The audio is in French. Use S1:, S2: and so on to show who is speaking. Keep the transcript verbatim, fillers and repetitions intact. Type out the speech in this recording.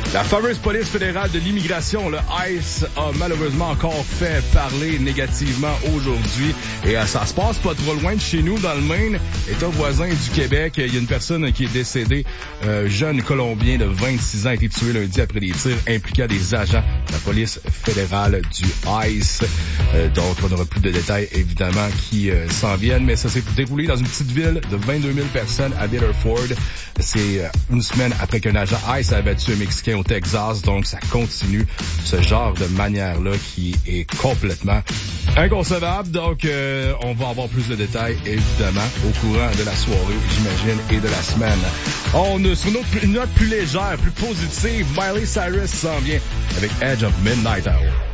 S1: La fameuse police fédérale de l'immigration, le ICE, a malheureusement encore fait parler négativement aujourd'hui. Et euh, ça se passe pas trop loin de chez nous, dans le Maine, État voisin du Québec. Il y a une personne qui est décédée, euh, jeune Colombien de vingt-six ans, a été tué lundi après des tirs impliquant des agents de la police fédérale du ICE. Euh, donc, on n'aura plus de détails, évidemment, qui euh, s'en viennent. Mais ça s'est déroulé dans une petite ville de vingt-deux mille personnes à Bitterford. C'est euh, une semaine après qu'un agent ICE a abattu un Mexicain au Texas, donc ça continue ce genre de manière-là qui est complètement inconcevable. Donc, euh, on va avoir plus de détails, évidemment, au courant de la soirée, j'imagine, et de la semaine. On a sur une, autre, une note plus légère, plus positive, Miley Cyrus s'en vient avec Edge of Midnight Hour.